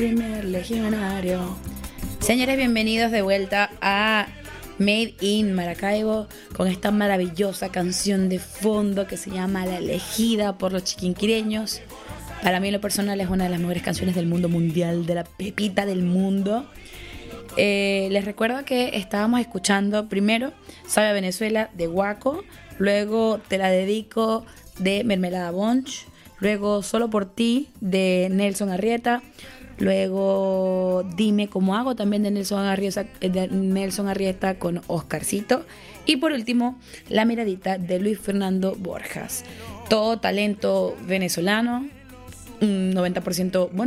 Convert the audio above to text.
Primer legionario. Señores, bienvenidos de vuelta a Made in Maracaibo con esta maravillosa canción de fondo que se llama La Elegida por los chiquinquireños. Para mí en lo personal es una de las mejores canciones del mundo mundial, de la pepita del mundo. Les recuerdo que estábamos escuchando primero Sabe a Venezuela de Guaco, luego Te la dedico de Mermelada Bunch, luego Solo por ti de Nelson Arrieta, luego Dime cómo hago también de Nelson Arrieta con Oscarcito, y por último La miradita de Luis Fernando Borjas. Todo talento venezolano, un 90%, bueno,